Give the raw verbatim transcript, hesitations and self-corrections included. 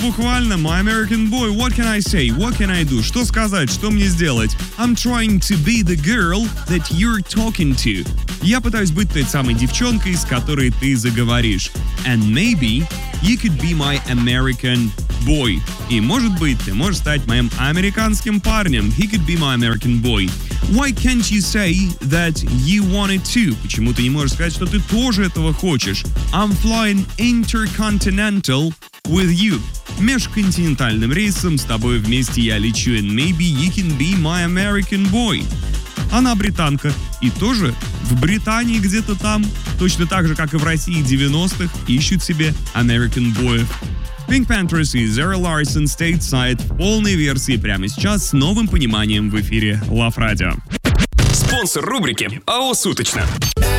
буквально my American boy, what can I say, what can I do? Что сказать, что мне сделать? I'm trying to be the girl that you're talking to. Я пытаюсь быть той самой девчонкой, с которой ты заговоришь. And maybe you could be my American boy. И может быть, ты можешь стать моим американским парнем. He could be my American boy. Why can't you say that you wanted to? Почему ты не можешь сказать, что ты тоже этого хочешь? I'm flying intercontinental with you. Межконтинентальным рейсом с тобой вместе я лечу. And maybe you can be my American boy. Она британка. И тоже в Британии где-то там, точно так же, как и в России девяностых, ищут себе American boy. Pink Panthers и Zara Larsson Stateside в полной версии прямо сейчас с новым пониманием в эфире Love Radio. Спонсор рубрики АО «Суточно».